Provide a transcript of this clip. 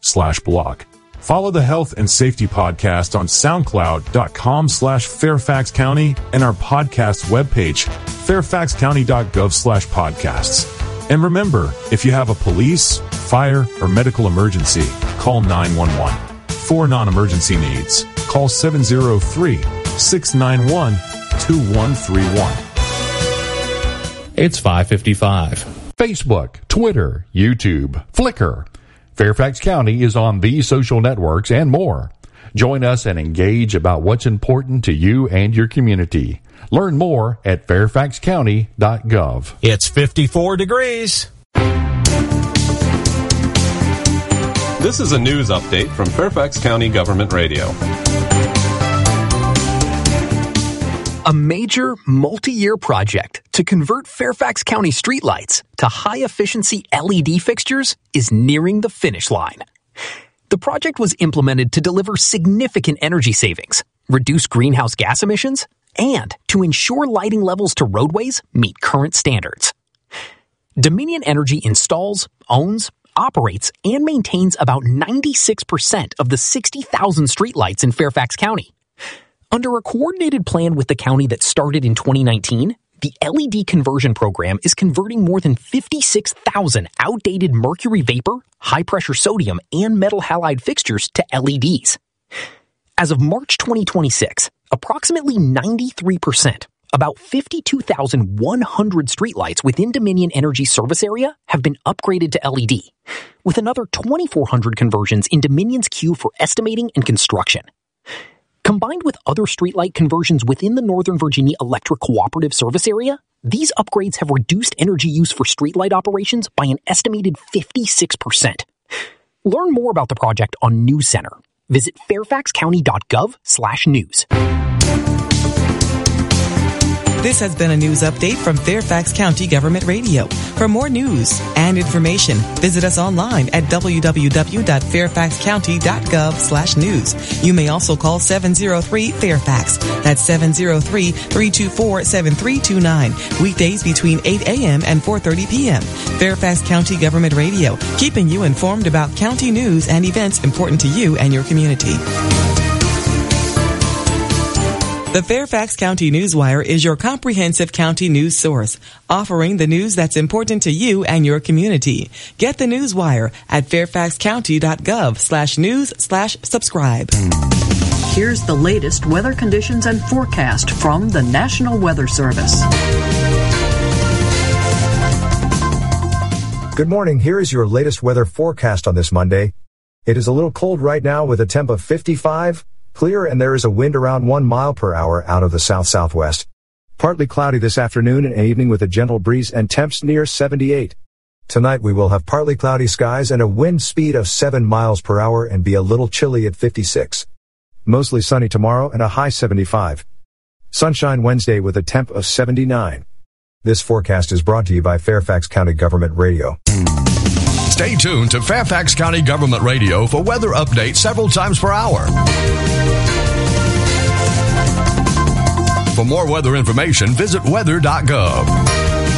fairfaxcounty.gov/blog. Follow the Health and Safety Podcast on soundcloud.com/Fairfax County and our podcast webpage, fairfaxcounty.gov/podcasts. And remember, if you have a police, fire, or medical emergency, call 911. For non-emergency needs, call 703-691-2131. It's 5:55. Facebook, Twitter, YouTube, Flickr. Fairfax County is on these social networks and more. Join us and engage about what's important to you and your community. Learn more at fairfaxcounty.gov. It's 54 degrees. This is a news update from Fairfax County Government Radio. A major multi-year project to convert Fairfax County streetlights to high-efficiency LED fixtures is nearing the finish line. The project was implemented to deliver significant energy savings, reduce greenhouse gas emissions, and to ensure lighting levels to roadways meet current standards. Dominion Energy installs, owns, operates, and maintains about 96% of the 60,000 streetlights in Fairfax County. Under a coordinated plan with the county that started in 2019, the LED conversion program is converting more than 56,000 outdated mercury vapor, high-pressure sodium, and metal halide fixtures to LEDs. As of March 2026, approximately 93%, about 52,100 streetlights within Dominion Energy service area have been upgraded to LED, with another 2,400 conversions in Dominion's queue for estimating and construction. Combined with other streetlight conversions within the Northern Virginia Electric Cooperative Service Area, these upgrades have reduced energy use for streetlight operations by an estimated 56%. Learn more about the project on News Center. Visit fairfaxcounty.gov/news. This has been a news update from Fairfax County Government Radio. For more news and information, visit us online at www.fairfaxcounty.gov/news. You may also call 703-FAIRFAX. That's 703-324-7329. Weekdays between 8 a.m. and 4:30 p.m. Fairfax County Government Radio, keeping you informed about county news and events important to you and your community. The Fairfax County Newswire is your comprehensive county news source, offering the news that's important to you and your community. Get the Newswire at fairfaxcounty.gov/news/subscribe. Here's the latest weather conditions and forecast from the National Weather Service. Good morning. Here is your latest weather forecast on this Monday. It is a little cold right now with a temp of 55. Clear, and there is a wind around 1 mile per hour out of the south-southwest. Partly cloudy this afternoon and evening with a gentle breeze and temps near 78. Tonight we will have partly cloudy skies and a wind speed of 7 miles per hour and be a little chilly at 56. Mostly sunny tomorrow and a high 75. Sunshine Wednesday with a temp of 79. This forecast is brought to you by Fairfax County Government Radio. Stay tuned to Fairfax County Government Radio for weather updates several times per hour. For more weather information, visit weather.gov.